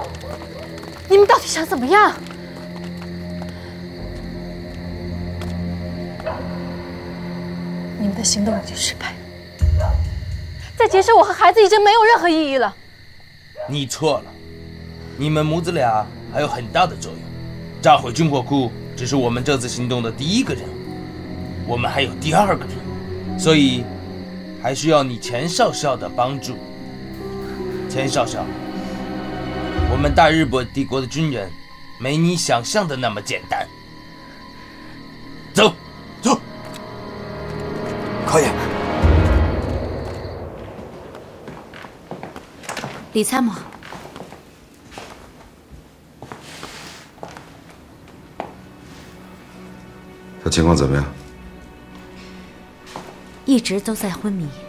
你们到底想怎么样？你们的行动已经失败了，再结识我和孩子已经没有任何意义了。 你错了，你们母子俩还有很大的作用。炸毁军火库只是我们这次行动的第一个任务，我们还有第二个任务，所以还需要你钱少校的帮助。钱少校，我们大日本帝国的军人没你想象的那么简单。走，走。 可以。 李参谋， 他情况怎么样？ 一直都在昏迷。